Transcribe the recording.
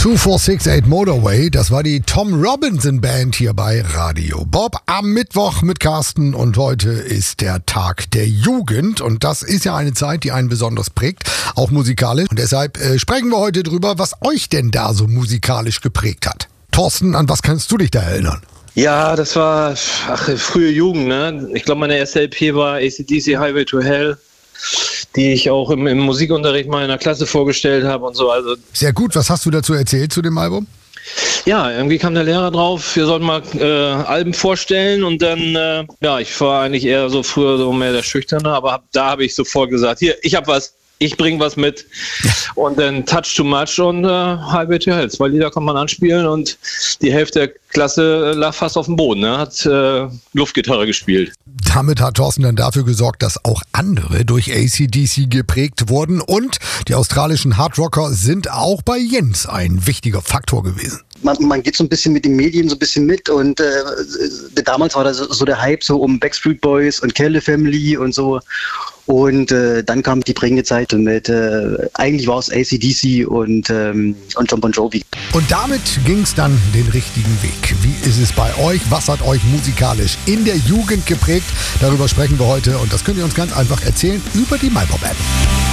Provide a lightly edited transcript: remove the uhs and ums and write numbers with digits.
2468 Motorway, das war die Tom Robinson Band hier bei Radio Bob am Mittwoch mit Carsten und heute ist der Tag der Jugend und das ist ja eine Zeit, die einen besonders prägt, auch musikalisch und deshalb sprechen wir heute drüber, was euch denn da so musikalisch geprägt hat. Thorsten, an was kannst du dich da erinnern? Ja, das war frühe Jugend, ne? Ich glaube, meine erste LP war AC/DC Highway to Hell, die ich auch im Musikunterricht mal in der Klasse vorgestellt habe und so. Also sehr gut, was hast du dazu erzählt zu dem Album? Ja, irgendwie kam der Lehrer drauf, wir sollten mal Alben vorstellen und dann, ich war eigentlich eher so früher so mehr der Schüchterne, aber da habe ich sofort gesagt, hier, ich habe was. Ich bringe was mit. Und dann Touch Too Much und Highway to Hell. 2 Lieder kann man anspielen und die Hälfte der Klasse lag fast auf dem Boden, ne? Hat Luftgitarre gespielt. Damit hat Thorsten dann dafür gesorgt, dass auch andere durch AC/DC geprägt wurden und die australischen Hardrocker sind auch bei Jens ein wichtiger Faktor gewesen. Man geht so ein bisschen mit den Medien so ein bisschen mit und damals war das so der Hype so um Backstreet Boys und Kelly Family und so. Und dann kam die prägende Zeit mit, eigentlich war es AC/DC und John Bon Jovi. Und damit ging es dann den richtigen Weg. Wie ist es bei euch? Was hat euch musikalisch in der Jugend geprägt? Darüber sprechen wir heute und das könnt ihr uns ganz einfach erzählen über die MyPop-App.